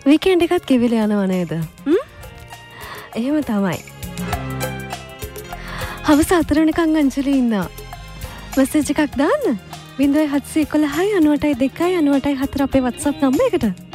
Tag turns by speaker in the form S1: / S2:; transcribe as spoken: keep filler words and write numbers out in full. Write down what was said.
S1: Weekend එකත් ගෙවිලා යනවා නේද? හ්ම්? එහෙම තමයි. හවස හතර වෙනකන් අංජලි ඉන්නවා. මෙසේජ් එකක් දාන්න. ज़ीरो सात एक एक नौ आठ दो नौ आठ चार අපේ WhatsApp නම්බර් එකට.